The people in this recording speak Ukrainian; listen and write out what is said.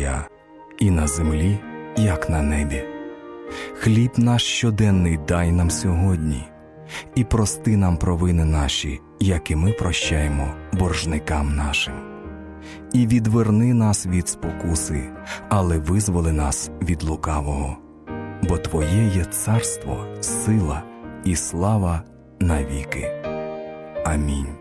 Твоя, і на землі, як на небі. Хліб наш щоденний дай нам сьогодні, і прости нам провини наші, як і ми прощаємо боржникам нашим. І відверни нас від спокуси, але визволи нас від лукавого. Бо Твоє є царство, сила і слава навіки. Амінь.